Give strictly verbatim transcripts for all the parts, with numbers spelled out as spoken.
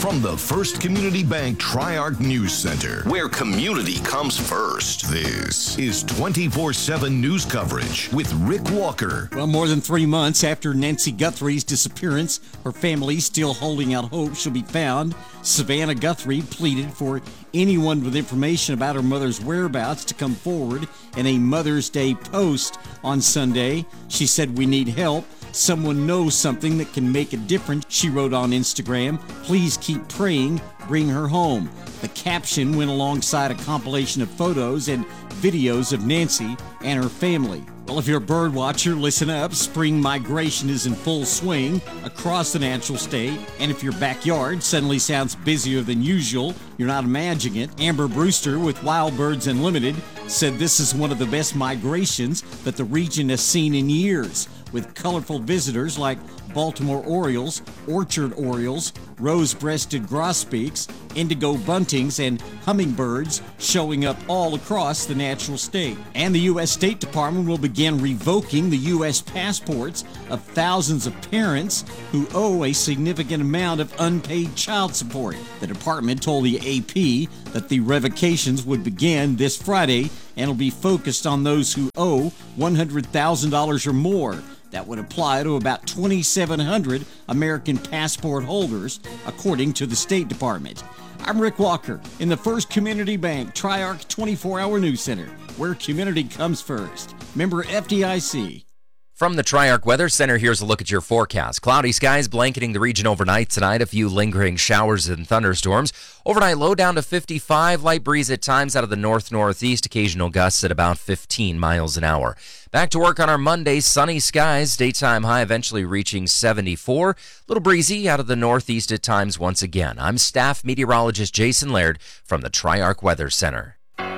From the First Community Bank Tri-Arc News Center, where community comes first, this is twenty-four seven news coverage with Rick Walker. Well, more than three months after Nancy Guthrie's disappearance, her family still holding out hope she'll be found. Savannah Guthrie pleaded for anyone with information about her mother's whereabouts to come forward in a Mother's Day post on Sunday. She said, "We need help. Someone knows something that can make a difference," she wrote on Instagram. "Please keep praying. Bring her home." The caption went alongside a compilation of photos and videos of Nancy and her family. Well, if you're a bird watcher, listen up. Spring migration is in full swing across the natural state. And if your backyard suddenly sounds busier than usual, you're not imagining it. Amber Brewster with Wild Birds Unlimited said this is one of the best migrations that the region has seen in years, with colorful visitors like Baltimore Orioles, Orchard Orioles, rose-breasted grosbeaks, indigo buntings, and hummingbirds showing up all across the natural state. And the U S State Department will begin revoking the U S passports of thousands of parents who owe a significant amount of unpaid child support. The department told the A P that the revocations would begin this Friday and will be focused on those who owe one hundred thousand dollars or more. That would apply to about twenty-seven hundred American passport holders, according to the State Department. I'm Rick Walker in the First Community Bank Tri-Arc twenty-four hour News Center, where community comes first. Member F D I C. From the Tri-Arc Weather Center, here's a look at your forecast. Cloudy skies blanketing the region overnight tonight. A few lingering showers and thunderstorms. Overnight low down to fifty-five. Light breeze at times out of the north-northeast. Occasional gusts at about fifteen miles an hour. Back to work on our Monday. Sunny skies. Daytime high eventually reaching seventy-four. Little breezy out of the northeast at times once again. I'm staff meteorologist Jason Laird from the Tri-Arc Weather Center.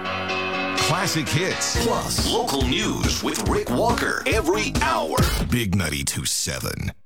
Classic hits, plus local news with Rick Walker every hour. Big ninety-two point seven.